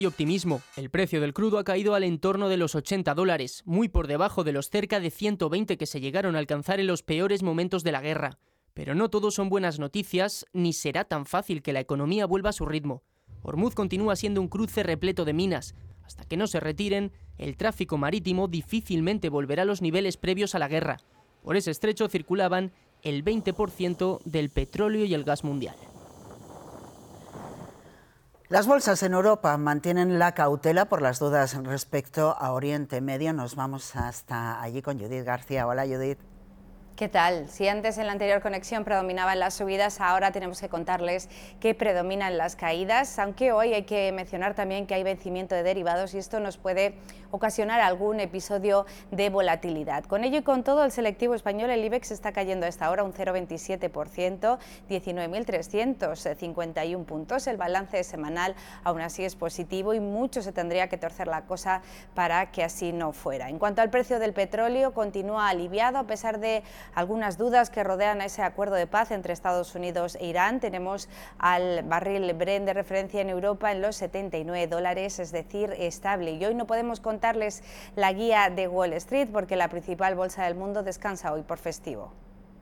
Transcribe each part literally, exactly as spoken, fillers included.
Y optimismo. El precio del crudo ha caído al entorno de los ochenta dólares, muy por debajo de los cerca de ciento veinte que se llegaron a alcanzar en los peores momentos de la guerra. Pero no todo son buenas noticias, ni será tan fácil que la economía vuelva a su ritmo. Hormuz continúa siendo un cruce repleto de minas. Hasta que no se retiren, el tráfico marítimo difícilmente volverá a los niveles previos a la guerra. Por ese estrecho circulaban el veinte por ciento del petróleo y el gas mundial. Las bolsas en Europa mantienen la cautela por las dudas respecto a Oriente Medio. Nos vamos hasta allí con Judith García. Hola, Judith. ¿Qué tal? Si antes en la anterior conexión predominaban las subidas, ahora tenemos que contarles que predominan las caídas, aunque hoy hay que mencionar también que hay vencimiento de derivados y esto nos puede ocasionar algún episodio de volatilidad. Con ello y con todo, el selectivo español, el IBEX, está cayendo a esta hora un cero coma veintisiete por ciento, diecinueve mil trescientos cincuenta y uno puntos. El balance semanal aún así es positivo y mucho se tendría que torcer la cosa para que así no fuera. En cuanto al precio del petróleo, continúa aliviado a pesar de algunas dudas que rodean a ese acuerdo de paz entre Estados Unidos e Irán. Tenemos al barril Brent de referencia en Europa en los setenta y nueve dólares, es decir, estable. Y hoy no podemos contarles la guía de Wall Street porque la principal bolsa del mundo descansa hoy por festivo.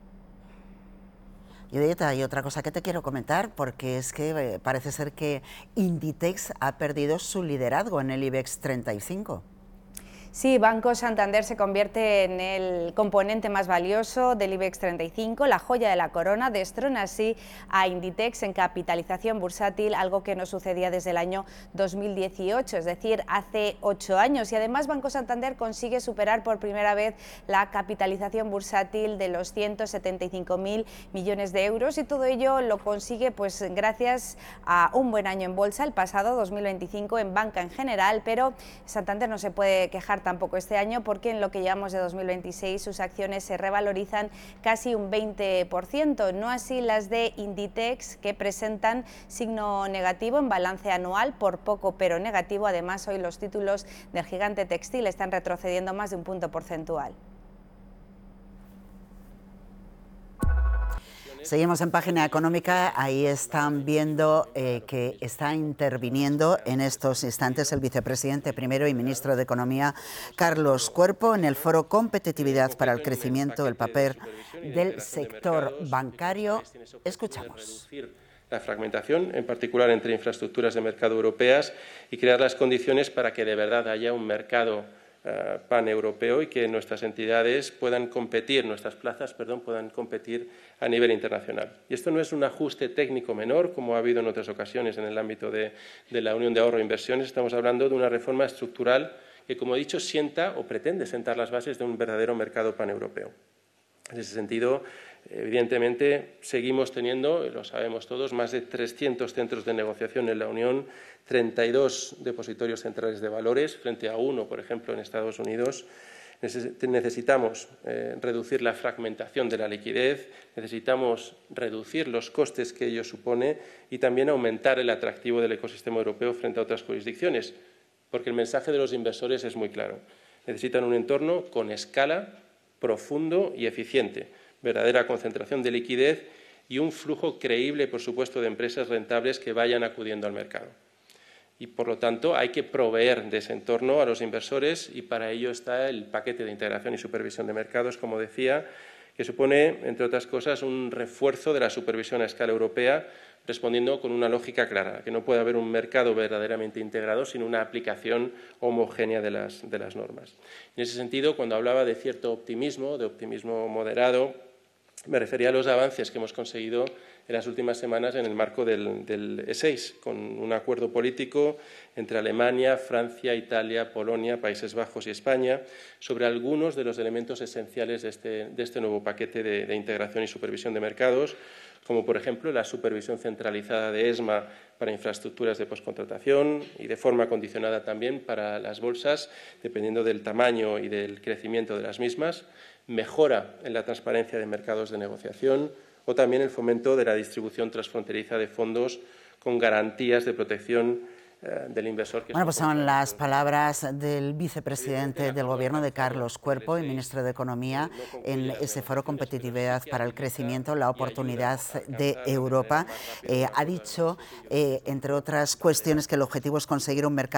Judith, hay otra cosa que te quiero comentar, porque es que eh, parece ser que Inditex ha perdido su liderazgo en el IBEX treinta y cinco. Sí, Banco Santander se convierte en el componente más valioso del IBEX treinta y cinco, la joya de la corona, destrona así a Inditex en capitalización bursátil, algo que no sucedía desde el año dos mil dieciocho, es decir, hace ocho años. Y además Banco Santander consigue superar por primera vez la capitalización bursátil de los ciento setenta y cinco mil millones de euros y todo ello lo consigue pues gracias a un buen año en bolsa, el pasado dos mil veinticinco en banca en general, pero Santander no se puede quejar tampoco este año porque en lo que llevamos de dos mil veintiséis sus acciones se revalorizan casi un veinte por ciento, no así las de Inditex, que presentan signo negativo en balance anual, por poco pero negativo. Además, hoy los títulos del gigante textil están retrocediendo más de un punto porcentual. Seguimos en Página Económica, ahí están viendo eh, que está interviniendo en estos instantes el vicepresidente primero y ministro de Economía, Carlos Cuerpo, en el foro Competitividad para el Crecimiento, el papel del sector bancario. Escuchamos. La fragmentación, en particular entre infraestructuras de mercado europeas, y crear las condiciones para que de verdad haya un mercado Uh, paneuropeo y que nuestras entidades puedan competir, nuestras plazas, perdón, puedan competir a nivel internacional. Y esto no es un ajuste técnico menor, como ha habido en otras ocasiones en el ámbito de, de la Unión de Ahorro e Inversiones. Estamos hablando de una reforma estructural que, como he dicho, sienta o pretende sentar las bases de un verdadero mercado paneuropeo. En ese sentido, evidentemente, seguimos teniendo, lo sabemos todos, más de trescientos centros de negociación en la Unión, treinta y dos depositorios centrales de valores, frente a uno, por ejemplo, en Estados Unidos. Necesitamos eh, reducir la fragmentación de la liquidez, necesitamos reducir los costes que ello supone y también aumentar el atractivo del ecosistema europeo frente a otras jurisdicciones, porque el mensaje de los inversores es muy claro. Necesitan un entorno con escala, profundo y eficiente, verdadera concentración de liquidez y un flujo creíble, por supuesto, de empresas rentables que vayan acudiendo al mercado. Y, por lo tanto, hay que proveer de ese entorno a los inversores y para ello está el paquete de integración y supervisión de mercados, como decía, que supone, entre otras cosas, un refuerzo de la supervisión a escala europea, respondiendo con una lógica clara, que no puede haber un mercado verdaderamente integrado sin una aplicación homogénea de las, de las normas. En ese sentido, cuando hablaba de cierto optimismo, de optimismo moderado, me refería a los avances que hemos conseguido en las últimas semanas en el marco del, del E seis, con un acuerdo político entre Alemania, Francia, Italia, Polonia, Países Bajos y España sobre algunos de los elementos esenciales de este, de este nuevo paquete de, de integración y supervisión de mercados, como por ejemplo la supervisión centralizada de ESMA para infraestructuras de postcontratación y de forma condicionada también para las bolsas, dependiendo del tamaño y del crecimiento de las mismas, mejora en la transparencia de mercados de negociación o también el fomento de la distribución transfronteriza de fondos con garantías de protección eh, del inversor. Que bueno, pues son las palabras del vicepresidente del Gobierno, de Carlos Cuerpo, y ministro de Economía, en ese foro Competitividad para el Crecimiento, la oportunidad de Europa. Eh, ha dicho, eh, entre otras cuestiones, que el objetivo es conseguir un mercado